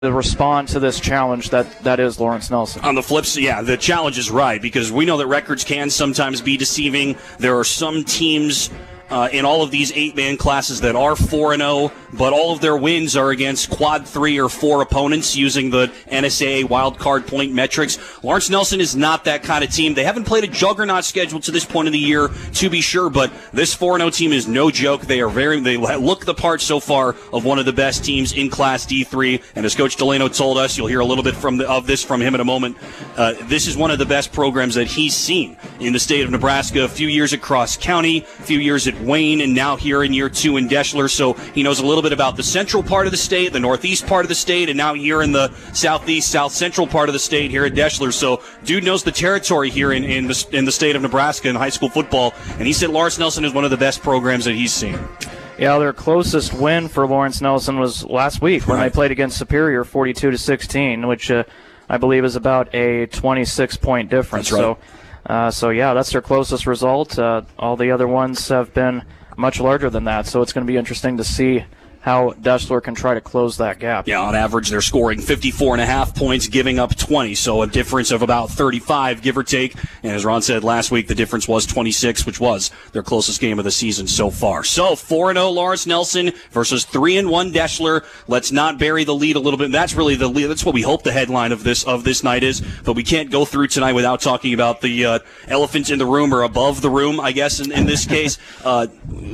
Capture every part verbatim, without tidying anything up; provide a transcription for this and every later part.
to respond to this challenge that, that is Lawrence Nelson. On the flip side, yeah, the challenge is right, because we know that records can sometimes be deceiving. There are some teams uh, in all of these eight-man classes that are four and oh, but all of their wins are against quad three or four opponents using the N S A A wildcard point metrics. Lawrence Nelson is not that kind of team. They haven't played a juggernaut schedule to this point of the year, to be sure, but this four and oh team is no joke. They are very, they look the part so far of one of the best teams in Class D three, and as Coach Delano told us, you'll hear a little bit from the, of this from him in a moment, uh, this is one of the best programs that he's seen in the state of Nebraska. A few years at Cross County, a few years at Wayne, and now here in year two in Deschler, so he knows a little bit about the central part of the state, the northeast part of the state, and now here in the southeast, south central part of the state here at Deschler. So dude knows the territory here in, in, the, in the state of Nebraska in high school football, and he said Lawrence Nelson is one of the best programs that he's seen. Yeah, their closest win for Lawrence Nelson was last week when right. they played against Superior forty-two to sixteen, which uh, I believe is about a twenty-six point difference. That's right. So, uh, so yeah, that's their closest result. Uh, all the other ones have been much larger than that, so it's going to be interesting to see how Deschler can try to close that gap. Yeah, on average, they're scoring fifty-four and a half points, giving up twenty, so a difference of about thirty-five, give or take. And as Ron said last week, the difference was twenty-six, which was their closest game of the season so far. So four and oh Lawrence Nelson versus three and one Deschler. Let's not bury the lead a little bit. That's really the lead. That's what we hope the headline of this of this night is. But we can't go through tonight without talking about the uh, elephant in the room, or above the room, I guess, in, in this case. Uh,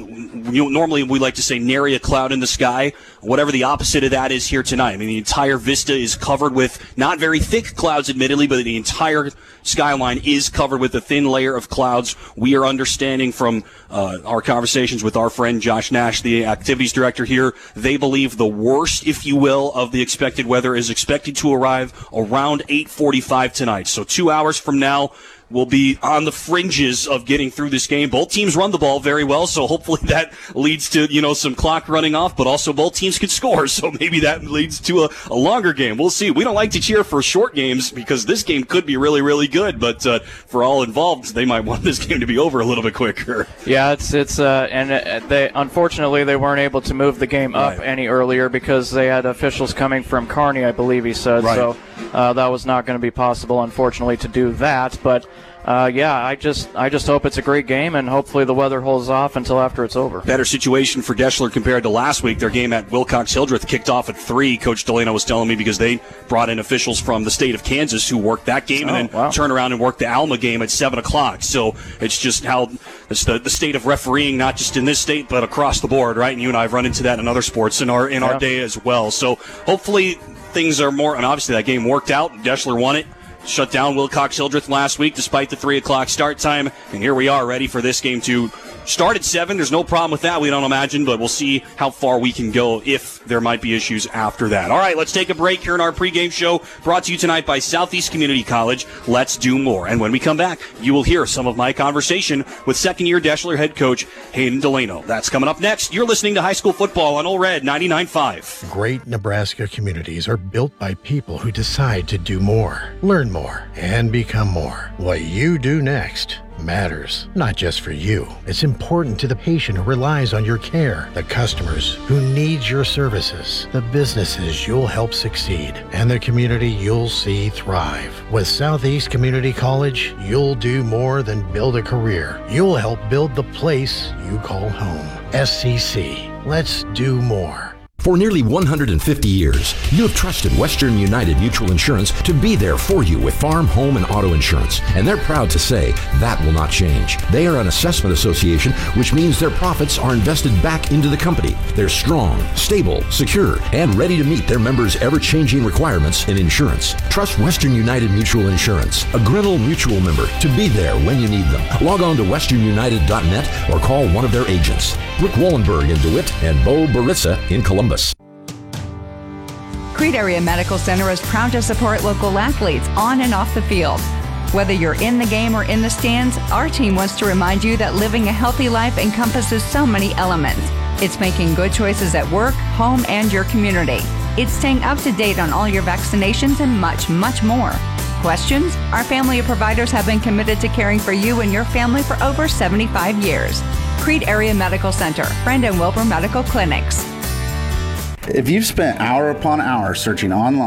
you, normally we like to say nary a cloud in the sky. Whatever the opposite of that is here tonight. I mean, the entire vista is covered with not very thick clouds, admittedly, but the entire skyline is covered with a thin layer of clouds. We are understanding from uh, our conversations with our friend Josh Nash, the activities director here, they believe the worst, if you will, of the expected weather is expected to arrive around eight forty-five tonight. So two hours from now, will be on the fringes of getting through this game. Both teams run the ball very well, so hopefully that leads to, you know, some clock running off, but also both teams can score, so maybe that leads to a, a longer game. We'll see. We don't like to cheer for short games because this game could be really, really good, but uh, for all involved, they might want this game to be over a little bit quicker. Yeah, it's, it's uh, and they unfortunately they weren't able to move the game up right. any earlier because they had officials coming from Kearney, I believe he said, right. so uh, that was not going to be possible, unfortunately, to do that, but Uh, yeah, I just I just hope it's a great game, and hopefully the weather holds off until after it's over. Better situation for Deschler compared to last week. Their game at Wilcox-Hildreth kicked off at three, Coach Delano was telling me, because they brought in officials from the state of Kansas who worked that game, oh, and then wow. turned around and worked the Alma game at seven o'clock. So it's just how it's the, the state of refereeing, not just in this state, but across the board, right? And you and I have run into that in other sports in our, in yeah. our day as well. So hopefully things are more, and obviously that game worked out. Deschler won it. Shut down Wilcox-Hildreth last week despite the three o'clock start time, and here we are ready for this game to start at seven. There's no problem with that, we don't imagine, but we'll see how far we can go if there might be issues after that. All right, let's take a break here in our pregame show, brought to you tonight by Southeast Community College. Let's do more. And when we come back, you will hear some of my conversation with second-year Deschler head coach Hayden Delano. That's coming up next. You're listening to High School Football on Ole Red ninety-nine point five. Great Nebraska communities are built by people who decide to do more, learn more, and become more. What you do next matters, not just for you. It's important to the patient who relies on your care, the customers who need your services, the businesses you'll help succeed, and the community you'll see thrive. With Southeast Community College, you'll do more than build a career. You'll help build the place you call home. S C C. Let's do more. For nearly one hundred fifty years, you have trusted Western United Mutual Insurance to be there for you with farm, home, and auto insurance. And they're proud to say that will not change. They are an assessment association, which means their profits are invested back into the company. They're strong, stable, secure, and ready to meet their members' ever-changing requirements in insurance. Trust Western United Mutual Insurance, a Grinnell Mutual member, to be there when you need them. Log on to western united dot net or call one of their agents. Rick Wallenberg in DeWitt and Bo Baritza in Columbus. Creed Area Medical Center is proud to support local athletes on and off the field. Whether you're in the game or in the stands, our team wants to remind you that living a healthy life encompasses so many elements. It's making good choices at work, home, and your community. It's staying up to date on all your vaccinations and much, much more. Questions? Our family of providers have been committed to caring for you and your family for over seventy-five years. Creed Area Medical Center, Friend and Wilbur Medical Clinics. If you've spent hour upon hour searching online